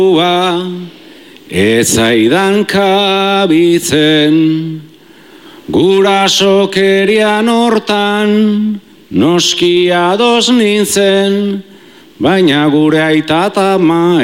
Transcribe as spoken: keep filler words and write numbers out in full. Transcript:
Ez zaidan kabitzen, gurasokerian hortan, noski ados nintzen, baina gure aita eta ama